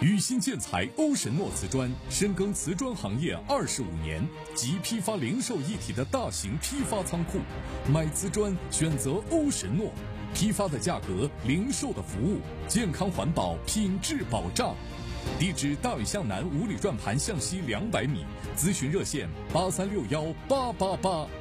宇鑫建材欧神诺瓷砖深耕瓷砖行业25年，集批发零售一体的大型批发仓库，买瓷砖选择欧神诺，批发的价格，零售的服务，健康环保，品质保障。地址：大屿向南5里转盘向西200米，咨询热线83618888。